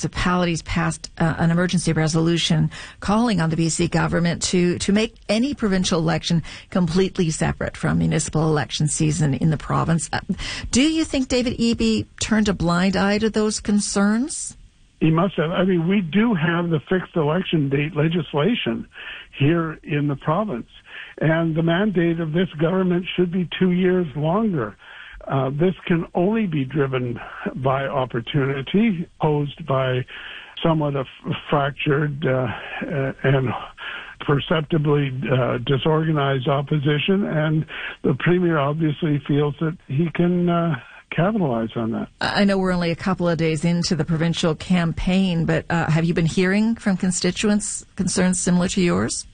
municipalities passed an emergency resolution calling on the BC government to make any provincial election completely separate from municipal election season in the province. Do you think David Eby turned a blind eye to those concerns? He must have. I mean, we do have the fixed election date legislation here in the province, and the mandate of this government should be 2 years longer. This can only be driven by opportunity posed by somewhat a fractured and perceptibly disorganized opposition, and the Premier obviously feels that he can capitalize on that. I know we're only a couple of days into the provincial campaign, but have you been hearing from constituents concerns similar to yours?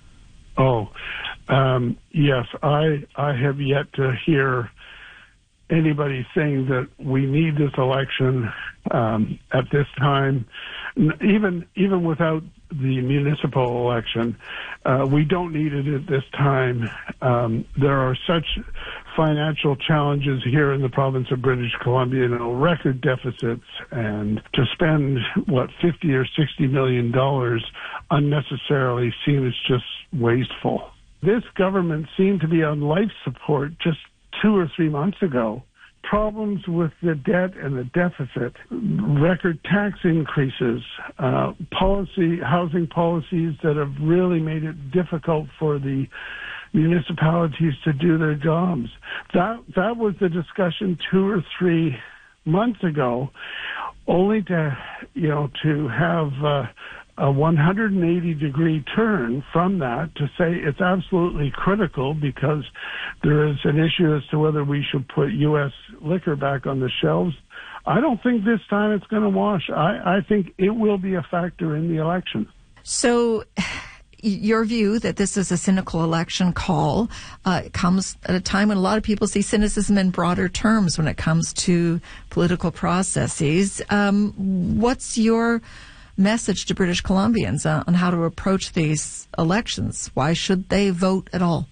Yes. I have yet to hear anybody saying that we need this election at this time, even without the municipal election. We don't need it at this time. There are such financial challenges here in the province of British Columbia, record deficits, and to spend, $50 or $60 million unnecessarily seems just wasteful. This government seemed to be on life support just 2 or 3 months ago. Problems with the debt and the deficit, record tax increases, housing policies that have really made it difficult for the municipalities to do their jobs. That was the discussion 2 or 3 months ago, only to have a 180-degree turn from that to say it's absolutely critical because there is an issue as to whether we should put U.S. liquor back on the shelves. I don't think this time it's going to wash. I think it will be a factor in the election. So your view that this is a cynical election call comes at a time when a lot of people see cynicism in broader terms when it comes to political processes. What's your message to British Columbians on how to approach these elections? Why should they vote at all?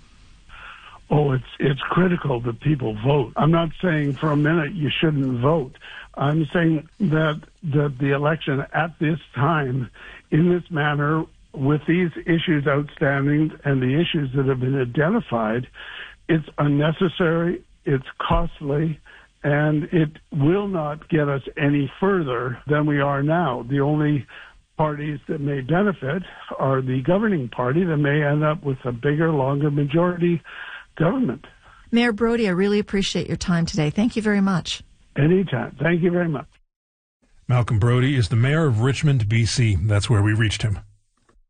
It's critical that people vote. I'm not saying for a minute you shouldn't vote. I'm saying that the election at this time, in this manner, with these issues outstanding and the issues that have been identified, it's unnecessary, it's costly, and it will not get us any further than we are now. The only parties that may benefit are the governing party that may end up with a bigger, longer majority government. Mayor Brodie, I really appreciate your time today. Thank you very much. Anytime. Thank you very much. Malcolm Brodie is the mayor of Richmond, BC. That's where we reached him.